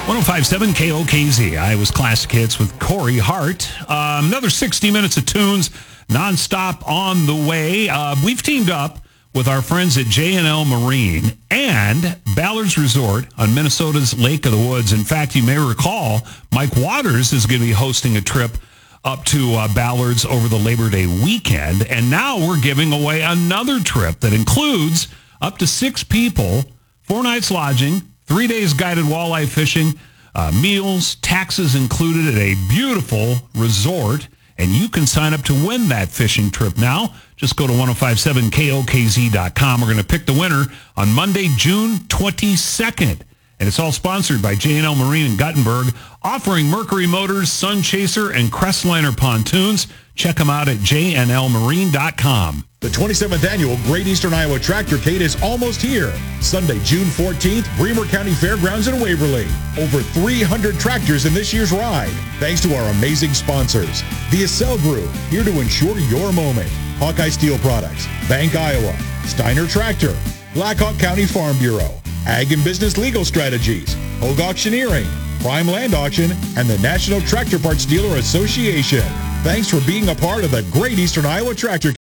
1057 KOKZ, Iowa's Classic Hits with Corey Hart. Another 60 minutes of tunes nonstop on the way. We've teamed up with our friends at J&L Marine and Ballard's Resort on Minnesota's Lake of the Woods. In fact, you may recall Mike Waters is going to be hosting a trip up to Ballard's over the Labor Day weekend. And now we're giving away another trip that includes up to 6 people, 4 nights lodging, 3 days guided walleye fishing, meals, taxes included at a beautiful resort. And you can sign up to win that fishing trip now. Just go to 1057KOKZ.com. We're going to pick the winner on Monday, June 22nd. And it's all sponsored by J&L Marine in Guttenberg, offering Mercury Motors, Sun Chaser, and Crestliner pontoons. Check them out at jnlmarine.com. The 27th Annual Great Eastern Iowa Tractorcade is almost here. Sunday, June 14th, Bremer County Fairgrounds in Waverly. Over 300 tractors in this year's ride, thanks to our amazing sponsors. The Accel Group, here to ensure your moment. Hawkeye Steel Products, Bank Iowa, Steiner Tractor, Blackhawk County Farm Bureau, Ag and Business Legal Strategies, Hogue Auctioneering, Prime Land Auction, and the National Tractor Parts Dealer Association. Thanks for being a part of the Great Eastern Iowa Tractor.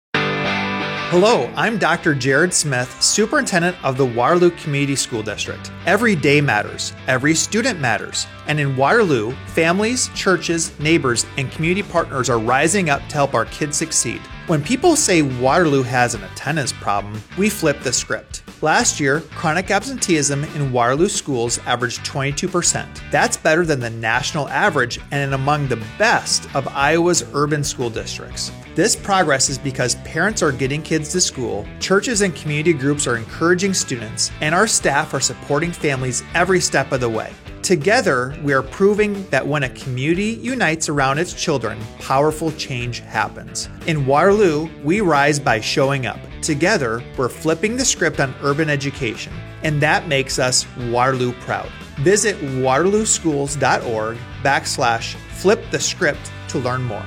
Hello, I'm Dr. Jared Smith, Superintendent of the Waterloo Community School District. Every day matters. Every student matters. And in Waterloo, families, churches, neighbors, and community partners are rising up to help our kids succeed. When people say Waterloo has an attendance problem, we flip the script. Last year, chronic absenteeism in Waterloo schools averaged 22%. That's better than the national average and among the best of Iowa's urban school districts. This progress is because parents are getting kids to school, churches and community groups are encouraging students, and our staff are supporting families every step of the way. Together, we are proving that when a community unites around its children, powerful change happens. In Waterloo, we rise by showing up. Together, we're flipping the script on urban education, and that makes us Waterloo proud. Visit waterlooschools.org/flipthescript to learn more.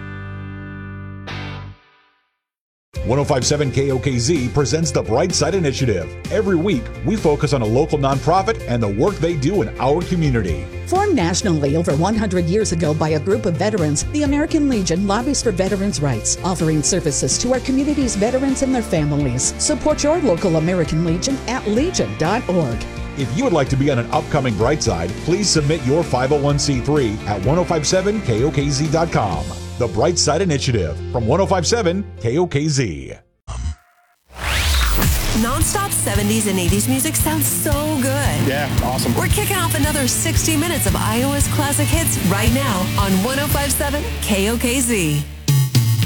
1057 KOKZ presents the Bright Side Initiative. Every week, we focus on a local nonprofit and the work they do in our community. Formed nationally over 100 years ago by a group of veterans, the American Legion lobbies for veterans' rights, offering services to our community's veterans and their families. Support your local American Legion at legion.org. If you would like to be on an upcoming Bright Side, please submit your 501c3 at 1057kokz.com. The Bright Side Initiative from 1057 KOKZ. Non-stop 70s and 80s music sounds so good. Yeah, awesome. We're kicking off another 60 minutes of Iowa's classic hits right now on 1057 KOKZ.